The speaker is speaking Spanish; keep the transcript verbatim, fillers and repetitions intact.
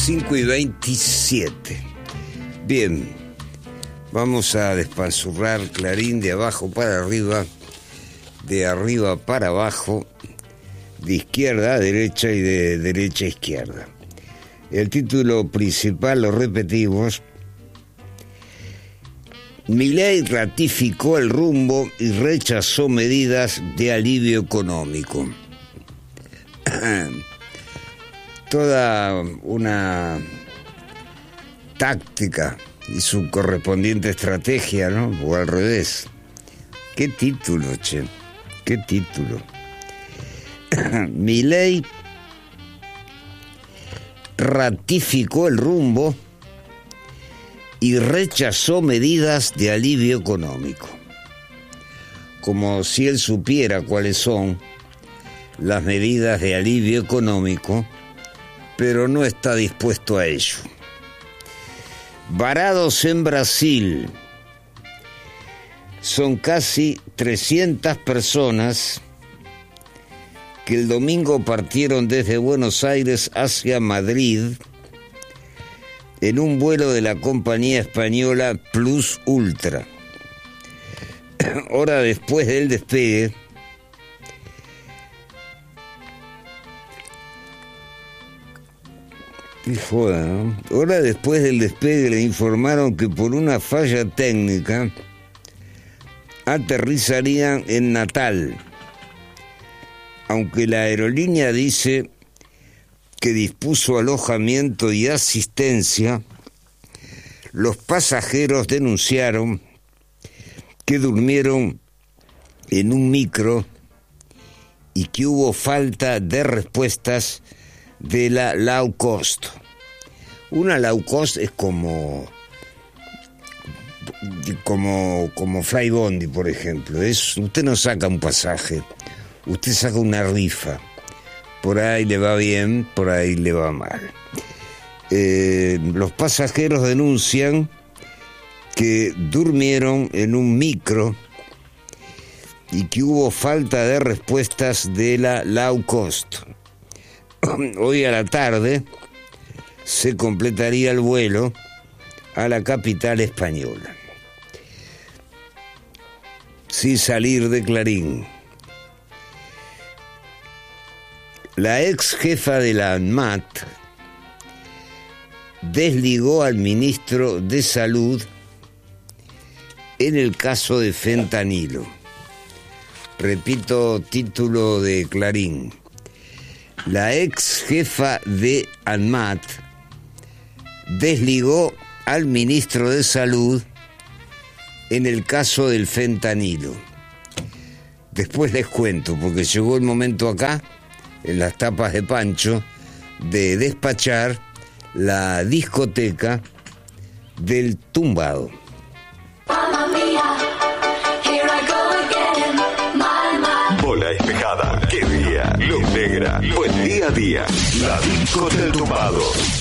cinco y veintisiete. Bien, vamos a despanzurrar Clarín de abajo para arriba, de arriba para abajo, de izquierda a derecha y de derecha a izquierda. El título principal lo repetimos: Milei ratificó el rumbo y rechazó medidas de alivio económico. Toda una táctica y su correspondiente estrategia, ¿no? O al revés. ¿Qué título, che? ¿Qué título? Milei ratificó el rumbo y rechazó medidas de alivio económico. Como si él supiera cuáles son las medidas de alivio económico, pero no está dispuesto a ello. Varados en Brasil. Son casi trescientas personas que el domingo partieron desde Buenos Aires hacia Madrid en un vuelo de la compañía española Plus Ultra. Hora después del despegue, qué joda, ¿no? Hora después del despegue le informaron que por una falla técnica aterrizarían en Natal, aunque la aerolínea dice que dispuso alojamiento y asistencia. Los pasajeros denunciaron que durmieron en un micro y que hubo falta de respuestas de la low cost. Una low cost es como como como Flybondi, por ejemplo. Es, usted no saca un pasaje, usted saca una rifa. Por ahí le va bien, por ahí le va mal. Eh, los pasajeros denuncian que durmieron en un micro y que hubo falta de respuestas de la low cost. Hoy a la tarde se completaría el vuelo a la capital española. Sin salir de Clarín. La ex jefa de la ANMAT desligó al ministro de Salud en el caso de fentanilo. Repito, título de Clarín. La ex jefa de ANMAT desligó al ministro de Salud en el caso del fentanilo. Después les cuento, porque llegó el momento acá, en las tapas de Pancho, de despachar la discoteca del tumbado. Bola despejada, qué día, luz negra, buen día a día. La disco del tumbado.